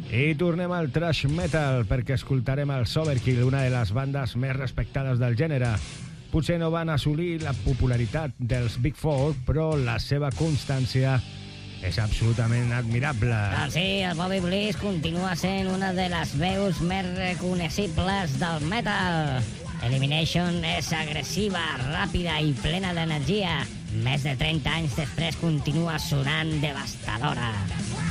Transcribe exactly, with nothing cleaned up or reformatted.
I tornem al thrash metal perquè escoltarem el Overkill, una de les bandes més respectades del gènere. Potser no van assolir la popularitat dels Big Four, però la seva constància és absolutament admirable. Doncs sí, el Bobby Bliss continua sent una de les veus més reconeixibles del metal. Elimination és agressiva, ràpida i plena d'energia. Més de trenta anys després continua sonant devastadora.